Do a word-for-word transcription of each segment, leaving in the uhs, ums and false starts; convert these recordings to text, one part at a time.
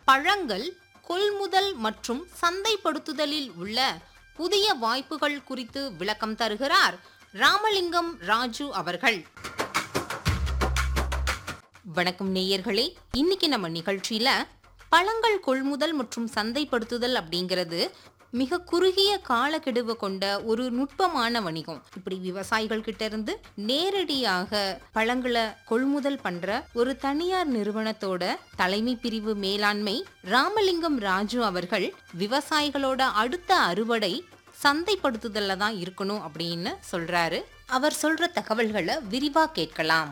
பழங்கள் கொள்முதல் மற்றும் சந்தைப்படுத்துதலில் உள்ள புதிய வாய்ப்புகள் குறித்து விளக்கம் தருகிறார் ராமலிங்கம் ராஜு அவர்கள். வணக்கம் நேயர்களே, இன்னைக்கு நம்ம நிகழ்ச்சியில பழங்கள் கொள்முதல் மற்றும் சந்தைப்படுத்துதல் அப்படிங்கிறது மிக குறுகிய காலக்கெடுவை கொண்ட ஒரு நுட்பமான வணிகம். இப்படி விவசாயிகள் கிட்ட இருந்து நேரடியாக பழங்களை கொள்முதல் பண்ற ஒரு தனியார் நிறுவனத்தோட தலைமை பிரிவு மேலாண்மை ராமலிங்கம் ராஜு அவர்கள் விவசாயிகளோட அடுத்த அறுவடை சந்தைப்படுத்துதல்ல தான் இருக்கணும் அப்படின்னு சொல்றாரு. அவர் சொல்ற தகவல்களை விரிவா கேட்கலாம்.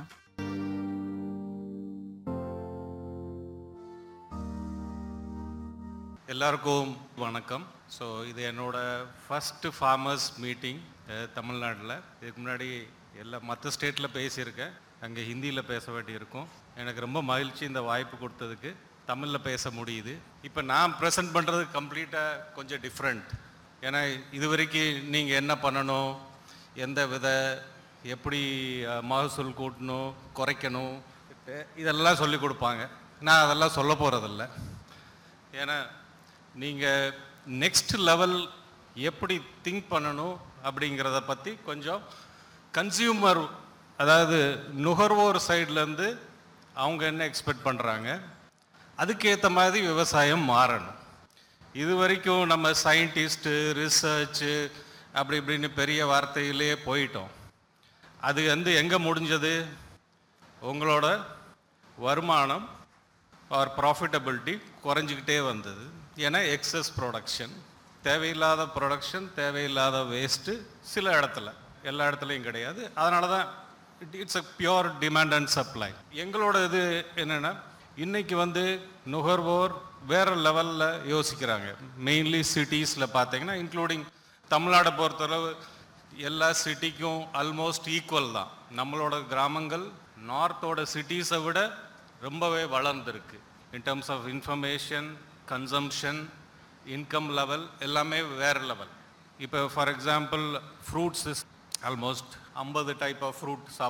எல்லாருக்கும் வணக்கம். ஸோ இது என்னோட ஃபஸ்ட்டு ஃபார்மர்ஸ் மீட்டிங் தமிழ்நாட்டில். இதுக்கு முன்னாடி எல்லா மற்ற ஸ்டேட்டில் பேசியிருக்கேன், அங்கே ஹிந்தியில் பேச வேண்டியிருக்கும். எனக்கு ரொம்ப மகிழ்ச்சி இந்த வாய்ப்பு கொடுத்ததுக்கு. தமிழில் பேச முடியுது. இப்போ நான் ப்ரெசென்ட் பண்ணுறது கம்ப்ளீட்டாக கொஞ்சம் டிஃப்ரெண்ட். ஏன்னா இது வரைக்கும் நீங்கள் என்ன பண்ணணும், எந்த வித எப்படி மகசூல் கூட்டணும் குறைக்கணும் இதெல்லாம் சொல்லி கொடுப்பாங்க. நான் அதெல்லாம் சொல்ல போகிறதில்ல. ஏன்னா நீங்கள் நெக்ஸ்ட் லெவல் எப்படி திங்க் பண்ணணும் அப்படிங்கிறத பற்றி கொஞ்சம் கன்சியூமர், அதாவது நுகர்வோர் சைட்லேருந்து அவங்க என்ன எக்ஸ்பெக்ட் பண்ணுறாங்க, அதுக்கேற்ற மாதிரி விவசாயம் மாறணும். இது வரைக்கும் நம்ம சயின்டிஸ்ட்டு ரிசர்ச்சு அப்படி இப்படின்னு பெரிய வார்த்தையிலே போயிட்டோம். அது வந்து எங்கே முடிஞ்சது? உங்களோட வருமானம் ஆர் ப்ராஃபிட்டபிலிட்டி குறைஞ்சிக்கிட்டே வந்தது. ஏன்னா எக்ஸஸ் ப்ரொடக்ஷன், தேவையில்லாத ப்ரொடக்ஷன், தேவையில்லாத வேஸ்ட்டு சில இடத்துல, எல்லா இடத்துலையும் கிடையாது. அதனால தான் it it's a pure demand and supply. எங்களோட இது என்னென்னா, இன்றைக்கி வந்து நுகர்வோர் வேறு லெவலில் யோசிக்கிறாங்க. மெயின்லி சிட்டிஸில் பார்த்தீங்கன்னா, இன்க்ளூடிங் தமிழ்நாடை பொறுத்தளவு எல்லா சிட்டிக்கும் ஆல்மோஸ்ட் ஈக்குவல் தான். நம்மளோட கிராமங்கள் நார்த்தோட சிட்டிஸை விட ரொம்பவே வளர்ந்துருக்கு. In terms of information, consumption, income level எல்லாமே வேறு லெவல். இப்போ for example fruits is almost ஐம்பது டைப் ஆஃப் ஃப்ரூட் சாப்பிட்றோம்.